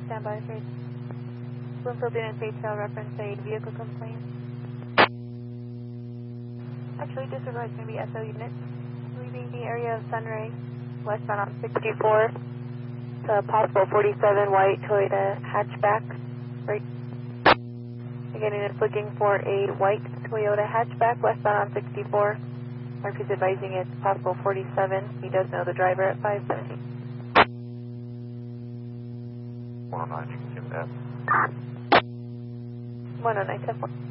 stand by for Bloomfield Unit Trail reference a vehicle complaint. Actually, disregard is going to be SO unit. Leaving the area of Sunray, westbound on 64. It's a possible 47 white Toyota hatchback. Right. Again, it's looking for a white Toyota hatchback westbound on 64. Mark is advising it's possible 47. He does know the driver at 517. 109, you can give that. 109, 10 4.